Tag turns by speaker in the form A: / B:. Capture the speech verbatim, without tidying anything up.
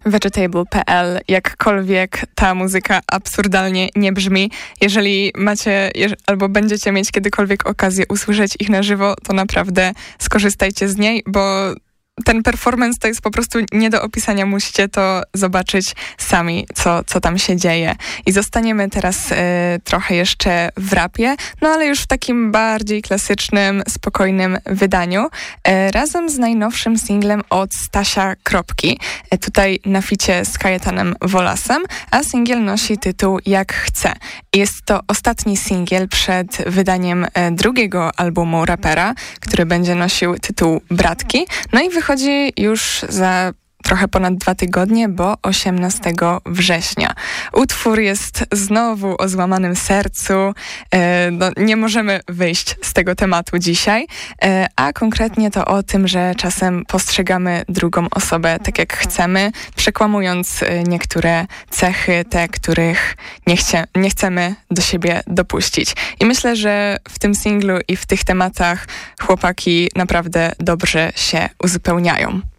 A: vegetable kropka p l. Jakkolwiek ta muzyka absurdalnie nie brzmi, jeżeli macie jeż- albo będziecie mieć kiedykolwiek okazję usłyszeć ich na żywo, to naprawdę skorzystajcie z niej, bo ten performance to jest po prostu nie do opisania. Musicie to zobaczyć sami, co, co tam się dzieje. I zostaniemy teraz y, trochę jeszcze w rapie, no ale już w takim bardziej klasycznym, spokojnym wydaniu. Y, razem z najnowszym singlem od Stasia Kropki. Y, tutaj na ficie z Kajetanem Wolasem, a singiel nosi tytuł Jak chcę. Jest to ostatni singiel przed wydaniem y, drugiego albumu rapera, który będzie nosił tytuł Bratki. No i wychodzi już za trochę ponad dwa tygodnie, bo osiemnastego września. Utwór jest znowu o złamanym sercu. E, no, nie możemy wyjść z tego tematu dzisiaj, e, a konkretnie to o tym, że czasem postrzegamy drugą osobę tak jak chcemy, przekłamując e, niektóre cechy, te, których nie, chcie, nie chcemy do siebie dopuścić. I myślę, że w tym singlu i w tych tematach chłopaki naprawdę dobrze się uzupełniają.